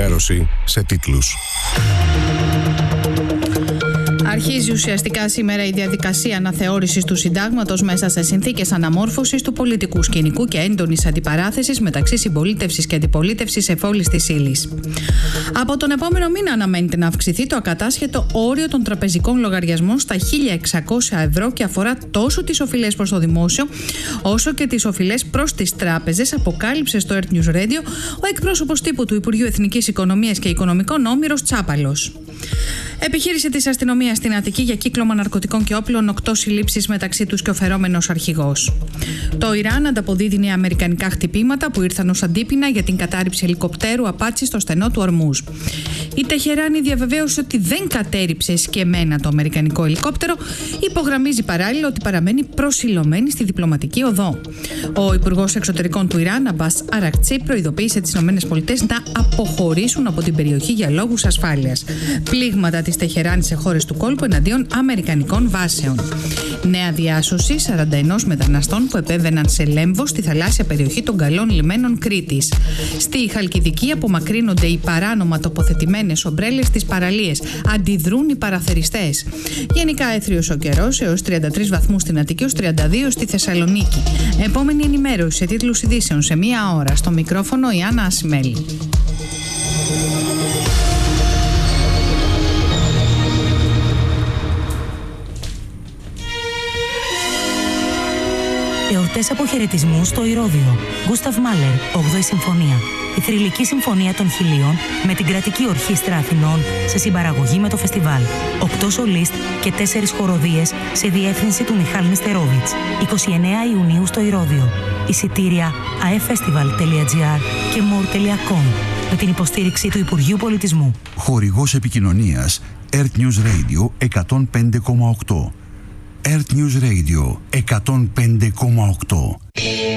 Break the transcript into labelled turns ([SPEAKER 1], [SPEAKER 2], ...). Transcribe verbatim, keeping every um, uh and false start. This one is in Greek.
[SPEAKER 1] ενημέρωση σε τίτλους.
[SPEAKER 2] Αρχίζει ουσιαστικά σήμερα η διαδικασία αναθεώρησης του συντάγματος μέσα σε συνθήκες αναμόρφωσης του πολιτικού σκηνικού και έντονης αντιπαράθεσης μεταξύ συμπολίτευσης και αντιπολίτευσης εφόλης της ύλης. Από τον επόμενο μήνα αναμένεται να αυξηθεί το ακατάσχετο όριο των τραπεζικών λογαριασμών στα χίλια εξακόσια ευρώ και αφορά τόσο τις οφειλές προς το δημόσιο όσο και τις οφειλές προς τις τράπεζες, αποκάλυψε στο Earth News Radio ο εκπρόσωπος τύπου του Υπουργείου Εθνικής Οικονομίας και Οικονομικών Όμηρος Τσάπαλος. Επιχείρηση της αστυνομίας στην Αττική για κύκλωμα ναρκωτικών και όπλων, οκτώ συλλήψεις μεταξύ τους και ο φερόμενος αρχηγός. Το Ιράν ανταποδίδει νέα αμερικανικά χτυπήματα που ήρθαν ως αντίπεινα για την κατάρριψη ελικοπτέρου Απάτσι στο στενό του Ορμούζ. Η Τεχεράνη διαβεβαίωσε ότι δεν κατέρριψε εσκεμμένα το αμερικανικό ελικόπτερο, υπογραμμίζει παράλληλα ότι παραμένει προσιλωμένη στη διπλωματική οδό. Ο Υπουργός Εξωτερικών του Ιράν, Αμπάς Αρακτσί, προειδοποίησε τις ΗΠΑ να αποχωρήσουν από την περιοχή για λόγους ασφάλειας. Πλήγματα της Τεχεράνης σε χώρες του κόλπου εναντίον αμερικανικών βάσεων. Νέα διάσωση σαράντα ένα μεταναστών που επέβαιναν σε Λέμβο στη θαλάσσια περιοχή των καλών λιμένων Κρήτης. Στη Χαλκιδική απομακρύνονται οι παράνομα τοποθετημένες ομπρέλες στις παραλίες. Αντιδρούν οι παραθεριστές. Γενικά έθριος ο καιρός, έως τριάντα τρεις βαθμούς στην Αττική, ως τριάντα δύο στη Θεσσαλονίκη. Επόμενη ενημέρωση σε τίτλους ειδήσεων σε μία ώρα. Στο μικρόφωνο η Άννα Ασημέλη.
[SPEAKER 3] Εορτές αποχαιρετισμού στο Ηρώδειο. Γκούσταβ Μάλερ, όγδοη Συμφωνία. Η θρυλική συμφωνία των χιλίων με την κρατική ορχήστρα Αθηνών σε συμπαραγωγή με το φεστιβάλ. Οκτώ σολίστ και τέσσερις χοροδίες σε διεύθυνση του Μιχάλη Νεστερόβιτς. εικοστή ενάτη Ιουνίου στο Ηρώδειο. Εισιτήρια αεφεστιβάλ τελεία τζι άρ και more τελεία com με την υποστήριξη του Υπουργείου Πολιτισμού.
[SPEAKER 4] Χορηγός επικοινωνίας Earth News Radio εκατόν πέντε κόμμα οκτώ. Earth News Radio εκατόν πέντε κόμμα οκτώ.